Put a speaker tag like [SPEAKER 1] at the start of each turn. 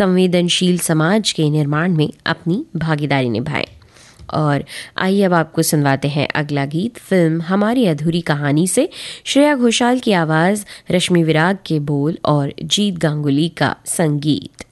[SPEAKER 1] संवेदनशील समाज के निर्माण में अपनी भागीदारी निभाएं। और आइए अब आपको सुनवाते हैं अगला गीत फिल्म हमारी अधूरी कहानी से। श्रेया घोषाल की आवाज़, रश्मि विराग के बोल और जीत गांगुली का संगीत।